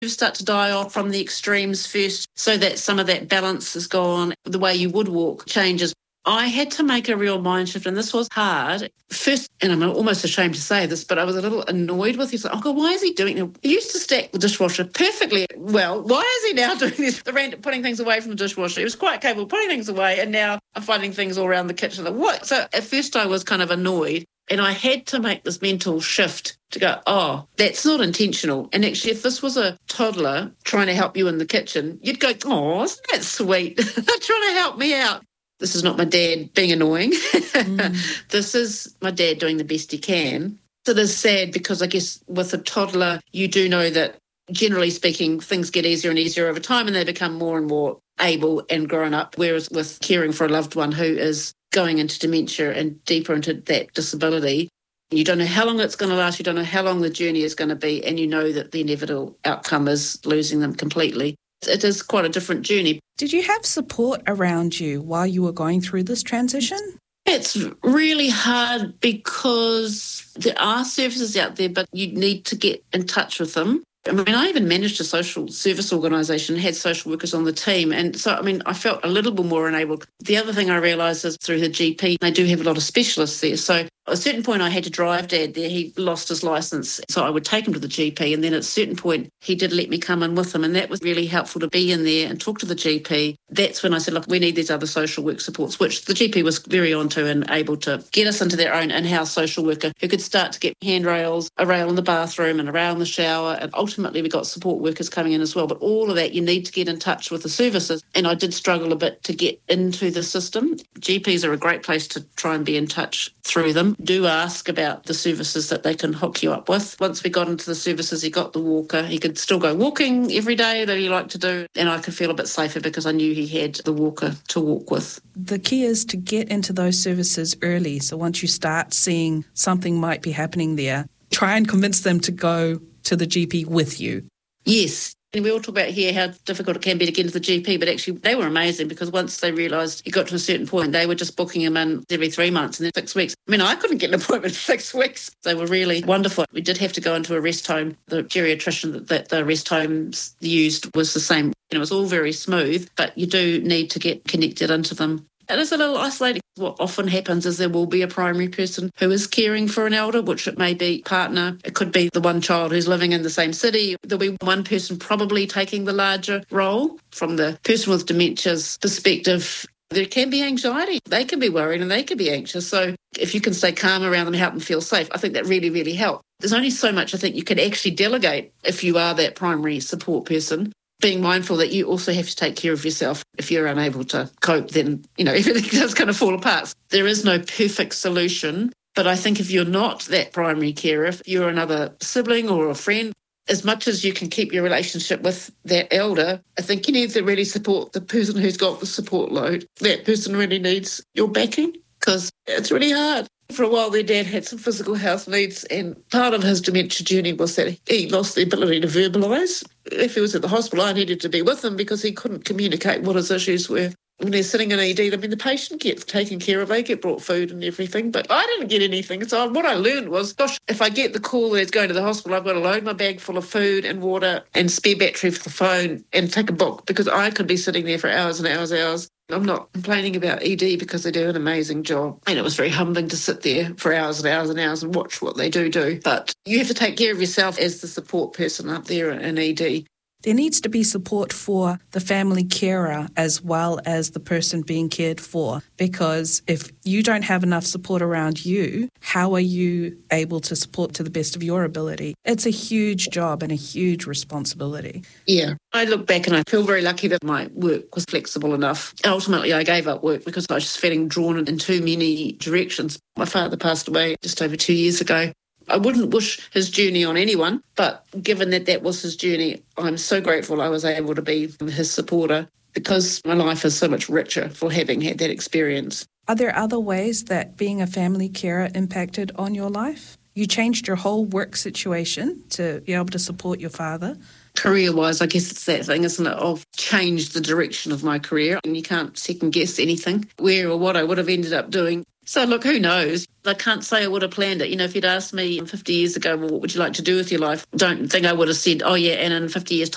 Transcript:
You start to die off from the extremes first so that some of that balance is gone. The way you would walk changes. I had to make a real mind shift, and this was hard. First, and I'm almost ashamed to say this, but I was a little annoyed with him. Like, oh God, why is he doing it? He used to stack the dishwasher perfectly well. Why is he now doing this? Putting things away from the dishwasher. He was quite capable of putting things away, and now I'm finding things all around the kitchen. Like, what? So at first I was kind of annoyed, and I had to make this mental shift to go, oh, that's not intentional. And actually, if this was a toddler trying to help you in the kitchen, you'd go, oh, isn't that sweet? They're trying to help me out. This is not my dad being annoying. This is my dad doing the best he can. It is sad because I guess with a toddler, you do know that generally speaking, things get easier and easier over time and they become more and more able and grown up. Whereas with caring for a loved one who is going into dementia and deeper into that disability, you don't know how long it's going to last, you don't know how long the journey is going to be, and you know that the inevitable outcome is losing them completely. It is quite a different journey. Did you have support around you while you were going through this transition? It's really hard because there are services out there, but you need to get in touch with them. I mean, I even managed a social service organisation, had social workers on the team. And so, I mean, I felt a little bit more enabled. The other thing I realised is through the GP, they do have a lot of specialists there. So at a certain point, I had to drive Dad there. He lost his licence. So I would take him to the GP. And then at a certain point, he did let me come in with him. And that was really helpful to be in there and talk to the GP. That's when I said, look, we need these other social work supports, which the GP was very onto and able to get us into their own in-house social worker who could start to get handrails, a rail in the bathroom and a rail in the shower. And ultimately, we got support workers coming in as well. But all of that, you need to get in touch with the services. And I did struggle a bit to get into the system. GPs are a great place to try and be in touch through them. Do ask about the services that they can hook you up with. Once we got into the services, he got the walker. He could still go walking every day that he liked to do. And I could feel a bit safer because I knew he had the walker to walk with. The key is to get into those services early. So once you start seeing something might be happening there, try and convince them to go to the GP with you. Yes. And we all talk about here how difficult it can be to get into the GP, but actually they were amazing because once they realised he got to a certain point, they were just booking him in every 3 months and then 6 weeks. I mean, I couldn't get an appointment for 6 weeks. They were really wonderful. We did have to go into a rest home. The geriatrician that the rest homes used was the same. It was all very smooth, but you do need to get connected into them. It is a little isolating. What often happens is there will be a primary person who is caring for an elder, which it may be partner. It could be the one child who's living in the same city. There'll be one person probably taking the larger role. From the person with dementia's perspective, there can be anxiety. They can be worried and they can be anxious. So if you can stay calm around them and help them feel safe, I think that really, really helps. There's only so much I think you can actually delegate if you are that primary support person. Being mindful that you also have to take care of yourself. If you're unable to cope, then, everything just kind of fall apart. There is no perfect solution. But I think if you're not that primary carer, if you're another sibling or a friend, as much as you can keep your relationship with that elder, I think you need to really support the person who's got the support load. That person really needs your backing because it's really hard. For a while, their dad had some physical health needs, and part of his dementia journey was that he lost the ability to verbalise. If he was at the hospital, I needed to be with him because he couldn't communicate what his issues were. When they're sitting in ED, I mean, the patient gets taken care of, they get brought food and everything, but I didn't get anything. So what I learned was, gosh, if I get the call that he's going to the hospital, I've got to load my bag full of food and water and spare battery for the phone and take a book because I could be sitting there for hours and hours and hours. I'm not complaining about ED because they do an amazing job. And it was very humbling to sit there for hours and hours and hours and watch what they do. But you have to take care of yourself as the support person up there in ED. There needs to be support for the family carer as well as the person being cared for, because if you don't have enough support around you, how are you able to support to the best of your ability? It's a huge job and a huge responsibility. Yeah. I look back and I feel very lucky that my work was flexible enough. Ultimately, I gave up work because I was just feeling drawn in too many directions. My father passed away just over 2 years ago. I wouldn't wish his journey on anyone, but given that that was his journey, I'm so grateful I was able to be his supporter because my life is so much richer for having had that experience. Are there other ways that being a family carer impacted on your life? You changed your whole work situation to be able to support your father. Career-wise, I guess it's that thing, isn't it? I've changed the direction of my career and you can't second-guess anything, where or what I would have ended up doing. So, look, who knows? I can't say I would have planned it. If you'd asked me 50 years ago, well, what would you like to do with your life? Don't think I would have said, oh, yeah, and in 50 years' time,